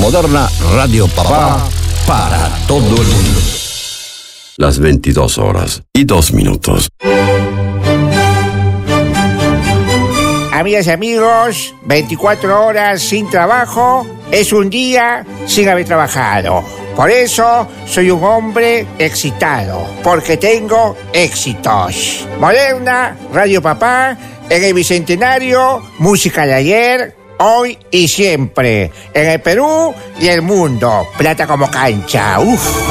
Moderna Radio Papá para todo el mundo. Las 22:02. Amigas y amigos, 24 horas sin trabajo es un día sin haber trabajado. Por eso soy un hombre excitado, porque tengo éxitos. Moderna, Radio Papá, en el Bicentenario, música de ayer, hoy y siempre. En el Perú y el mundo, plata como cancha. Uf.